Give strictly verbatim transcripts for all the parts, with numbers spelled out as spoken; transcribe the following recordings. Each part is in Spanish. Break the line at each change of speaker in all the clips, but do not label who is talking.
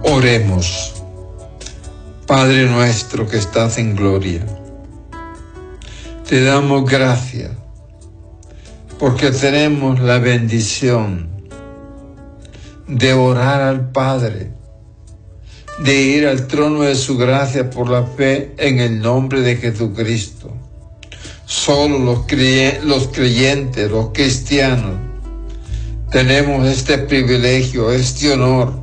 Oremos. Padre nuestro que estás en gloria, te damos gracias porque tenemos la bendición de orar al Padre, de ir al trono de su gracia por la fe en el nombre de Jesucristo. Solo los, crey- los creyentes, los cristianos, tenemos este privilegio, este honor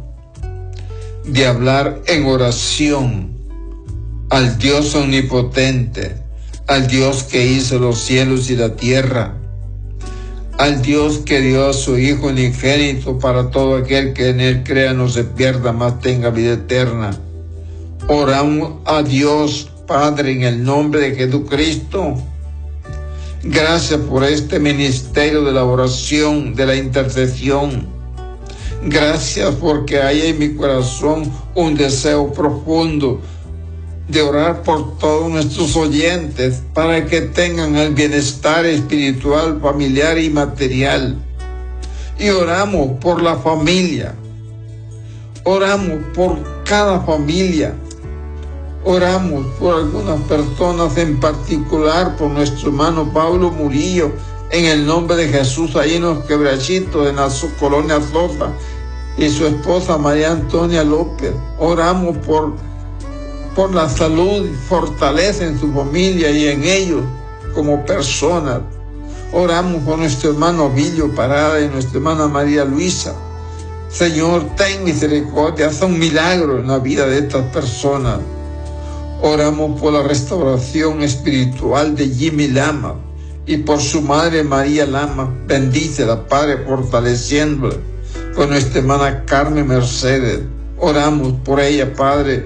de hablar en oración al Dios omnipotente, al Dios que hizo los cielos y la tierra, al Dios que dio a su Hijo unigénito para todo aquel que en Él crea no se pierda, mas tenga vida eterna. Oramos a Dios Padre en el nombre de Jesucristo. Gracias por este ministerio de la oración, de la intercesión. Gracias porque hay en mi corazón un deseo profundo de orar por todos nuestros oyentes para que tengan el bienestar espiritual, familiar y material. Y oramos por la familia. Oramos por cada familia. Oramos por algunas personas en particular, por nuestro hermano Pablo Murillo, en el nombre de Jesús, ahí en los Quebrachitos, en la colonia Sosa, y su esposa María Antonia López. Oramos por, por la salud y fortaleza en su familia y en ellos como personas. Oramos por nuestro hermano Villo Parada y nuestra hermana María Luisa. Señor, ten misericordia, haz un milagro en la vida de estas personas. Oramos por la restauración espiritual de Jimmy Lama y por su madre María Lama. Bendícela, Padre, fortaleciéndola. Por nuestra hermana Carmen Mercedes. Oramos por ella, Padre.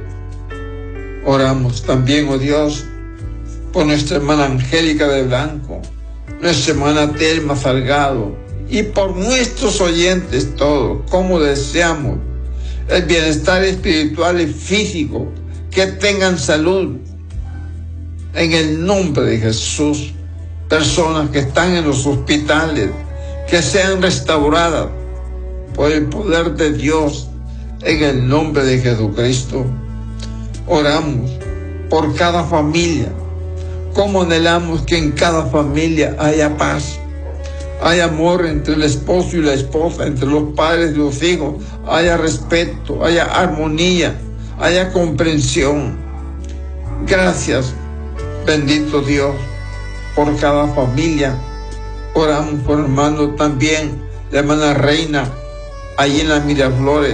Oramos también, oh Dios, por nuestra hermana Angélica de Blanco, nuestra hermana Telma Salgado y por nuestros oyentes todos, como deseamos el bienestar espiritual y físico, que tengan salud en el nombre de Jesús. Personas que están en los hospitales, que sean restauradas por el poder de Dios en el nombre de Jesucristo. Oramos por cada familia. Como anhelamos que en cada familia haya paz, haya amor entre el esposo y la esposa, entre los padres y los hijos, haya respeto, haya armonía, haya comprensión. Gracias, bendito Dios, por cada familia. Oramos por hermano también, la hermana Reina, allí en las Miraflores,